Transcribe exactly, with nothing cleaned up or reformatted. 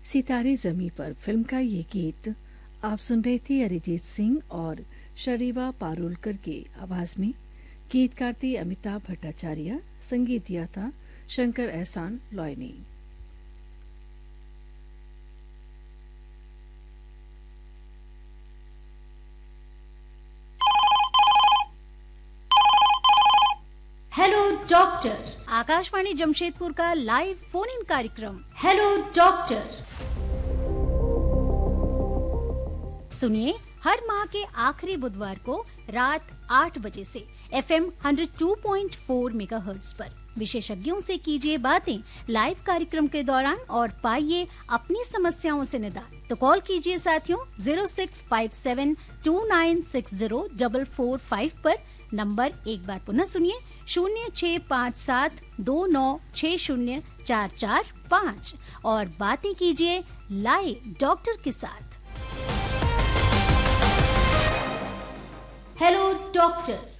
सितारे ज़मीं पर फिल्म का ये गीत आप सुन रहे थे अरिजीत सिंह और शरीवा पारुलकर के आवाज में। गीतकार थे अमिताभ भट्टाचार्य, संगीत दिया था शंकर एहसान लॉय ने। हेलो डॉक्टर, आकाशवाणी जमशेदपुर का लाइव फोन इन कार्यक्रम हेलो डॉक्टर। सुनिए हर माह के आखिरी बुधवार को रात आठ बजे से एफएम एक सौ दो पॉइंट चार मेगाहर्ट्ज पर विशेषज्ञों से कीजिए बातें लाइव कार्यक्रम के दौरान और पाइए अपनी समस्याओं से निदान। तो कॉल कीजिए साथियों zero six five seven to nine six zero four four five पर। नंबर एक बार पुनः सुनिए शून्य छः पाँच सात दो नौ छः शून्य चार चार पाँच और बातें कीजिए लाइव डॉक्टर के साथ। Hello doctor.